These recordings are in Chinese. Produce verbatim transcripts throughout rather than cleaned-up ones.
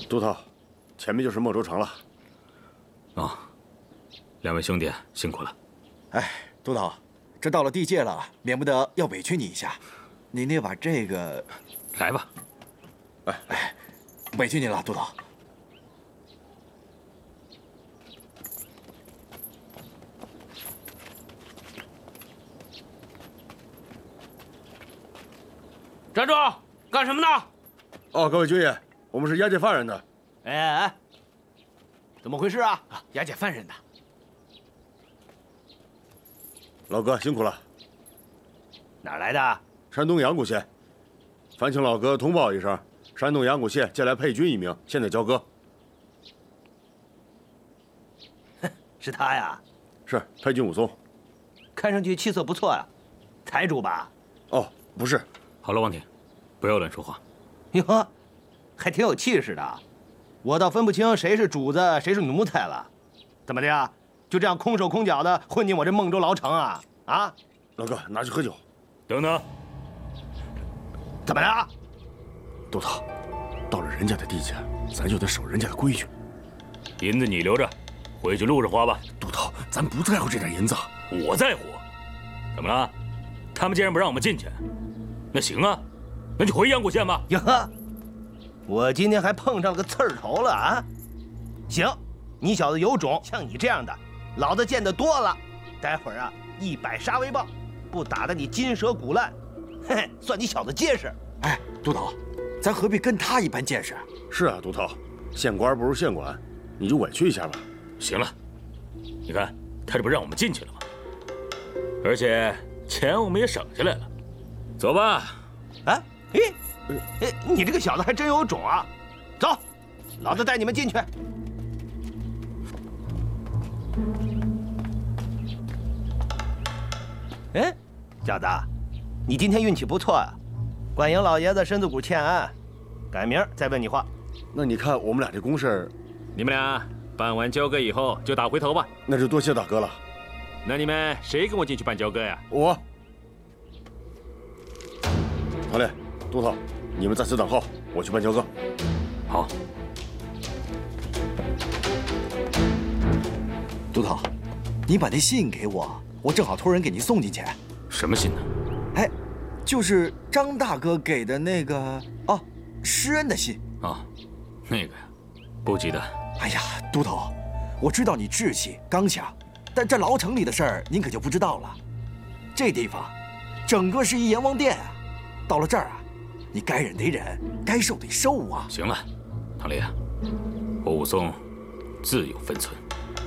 都头，前面就是孟州城了。 啊，两位兄弟辛苦了。 哎，都头，这到了地界了，免不得要委屈你一下。你得把这个， 来吧。 哎哎，委屈你了，都头。 站住！干什么呢？ 哦，各位军爷，我们是押解犯人的。 哎哎哎，怎么回事啊？押解犯人的。 老哥辛苦了。 哪儿来的？ 山东阳谷县。烦请老哥通报一声，山东阳谷县借来配军一名，现在交割。 是他呀？ 是配军武松。 看上去气色不错呀，财主吧？ 哦，不是。 好了，王挺，不要乱说话。 哟，还挺有气势的。我倒分不清谁是主子，谁是奴才了。怎么的呀？就这样空手空脚的混进我这孟州牢城啊？啊！ 老哥，拿去喝酒。 等等。 怎么了？ 都头，到了人家的地界，咱就得守人家的规矩。 银子你留着，回去路上花吧。 都头，咱不在乎这点银子。 我在乎。怎么了？他们既然不让我们进去，那行啊，那就回阳谷县吧。 哟呵，我今天还碰上了个刺儿头了啊！行，你小子有种，像你这样的，老子见得多了。待会儿啊，一百杀威棒，不打得你筋折骨烂，嘿嘿，算你小子结实。 哎，都头，咱何必跟他一般见识？ 是啊，都头，县官不如县管，你就委屈一下吧。 行了，你看他这不让我们进去了吗？而且钱我们也省下来了。走吧。 哎，嘿，哎，你这个小子还真有种啊！走，老子带你们进去。哎，小子，你今天运气不错啊！管营老爷子身子骨欠安，改明儿再问你话。 那你看我们俩这公事， 你们俩办完交割以后就打回头吧。 那就多谢大哥了。 那你们谁跟我进去办交割呀？ 我。好嘞，都头，你们在此等候，我去办交割。 好。 都头，你把那信给我，我正好托人给您送进去。 什么信呢？ 哎，就是张大哥给的那个哦，施恩的信。 啊，那个呀，不急的。 哎呀，都头，我知道你志气刚强，但这牢城里的事儿您可就不知道了。这地方，整个是一阎王殿啊！到了这儿啊，你该忍得忍，该受得受啊！ 行了，唐烈，我武松自有分寸。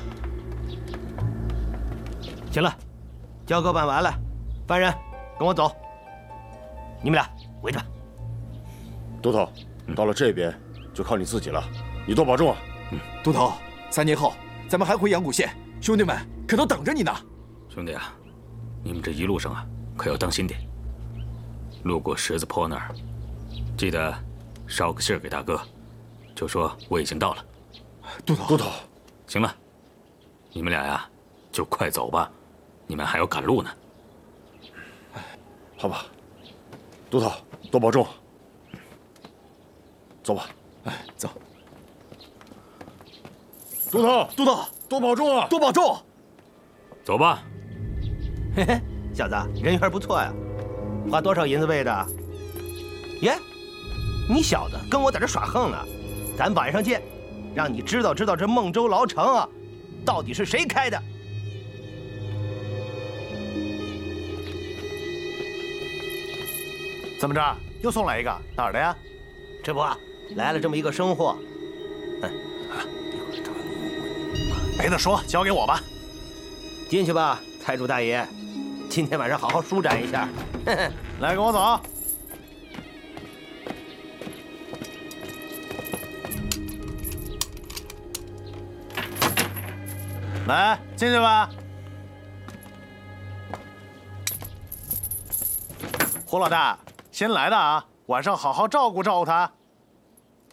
行了，交割办完了，犯人跟我走。你们俩回去吧。 都头，到了这边就靠你自己了，你多保重啊！ 嗯，都头，三年后咱们还回阳谷县，兄弟们可都等着你呢。 兄弟啊，你们这一路上啊，可要当心点。路过十字坡那儿，记得捎个信儿给大哥，就说我已经到了。 都头， 都头， 行了，你们俩呀，就快走吧，你们还要赶路呢。 好吧，都头，多保重。走吧。 哎，走。 都头， 都头， 多保重啊！ 多保重。 走吧。 嘿嘿，小子人缘不错呀，花多少银子喂的？耶，你小子跟我在这耍横呢，咱晚上见，让你知道知道这孟州牢城啊，到底是谁开的。 怎么着，又送来一个哪儿的呀？ 这不，来了这么一个生货。嗯， 没得说，交给我吧。 进去吧，财主大爷，今天晚上好好舒展一下。 来，跟我走。来，进去吧。胡老大，新来的啊，晚上好好照顾照顾他。